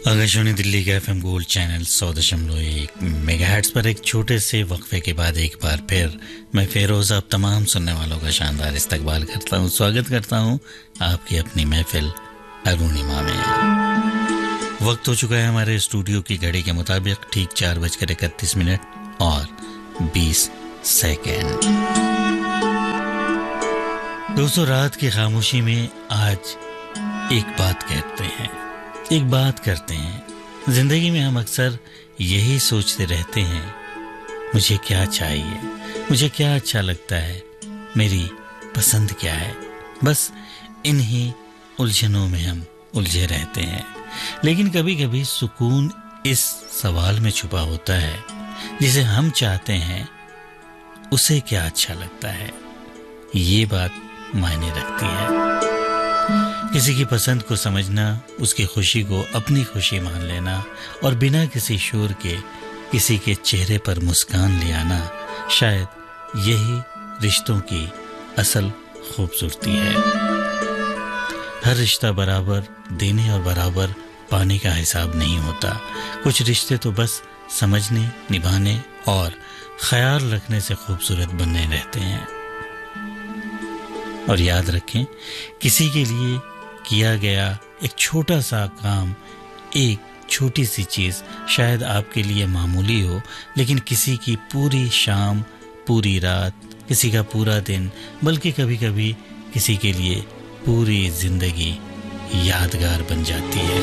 आकाशवाणी दिल्ली का FM gold channel 100.1 megahertz पर एक छोटे से वक्फे के बाद एक बार फिर मैं फेरोज आप तमाम सुनने वालों का शानदार इस्तकबाल करता हूँ, स्वागत करता हूँ आपकी अपनी महफिल अरुणिमा में। वक्त हो चुका है हमारे स्टूडियो की घड़ी के मुताबिक ठीक 4:31 और 20 सेकेंड। दोस्तों, रात की खामोशी में आज एक बात करते हैं। जिंदगी में हम अक्सर यही सोचते रहते हैं, मुझे क्या चाहिए, मुझे क्या अच्छा लगता है, मेरी पसंद क्या है। बस इन्हीं उलझनों में हम उलझे रहते हैं। लेकिन कभी कभी सुकून इस सवाल में छुपा होता है, जिसे हम चाहते हैं उसे क्या अच्छा लगता है। ये बात मायने रखती है। किसी की पसंद को समझना, उसकी खुशी को अपनी खुशी मान लेना और बिना किसी शोर के किसी के चेहरे पर मुस्कान ले आना, शायद यही रिश्तों की असल खूबसूरती है। हर रिश्ता बराबर देने और बराबर पाने का हिसाब नहीं होता। कुछ रिश्ते तो बस समझने, निभाने और ख्याल रखने से खूबसूरत बनने रहते हैं। और याद रखें, किसी के लिए किया गया एक छोटा सा काम, एक छोटी सी चीज शायद आपके लिए मामूली हो, लेकिन किसी की पूरी शाम, पूरी रात, किसी का पूरा दिन, बल्कि कभी कभी किसी के लिए पूरी जिंदगी यादगार बन जाती है।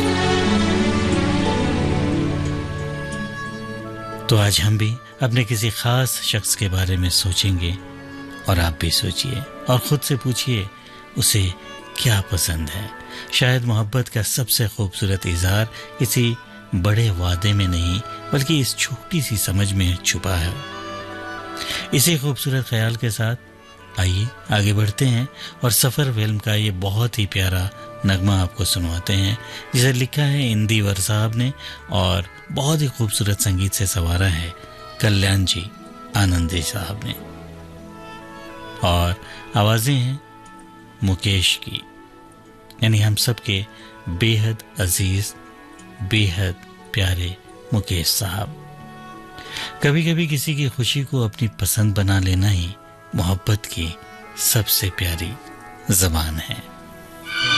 तो आज हम भी अपने किसी खास शख्स के बारे में सोचेंगे और आप भी सोचिए और खुद से पूछिए उसे क्या पसंद है। शायद मोहब्बत का सबसे खूबसूरत इजहार किसी बड़े वादे में नहीं, बल्कि इस छोटी सी समझ में छुपा है। इसी खूबसूरत ख्याल के साथ आइए आगे बढ़ते हैं और सफर फिल्म का ये बहुत ही प्यारा नगमा आपको सुनवाते हैं, जिसे लिखा है इंदिवर साहब ने और बहुत ही खूबसूरत संगीत से संवारा है कल्याण जी आनंदी साहब ने। और आवाजें हैं मुकेश की, यानी हम सबके बेहद अजीज, बेहद प्यारे मुकेश साहब। कभी कभी किसी की खुशी को अपनी पसंद बना लेना ही मोहब्बत की सबसे प्यारी ज़बान है।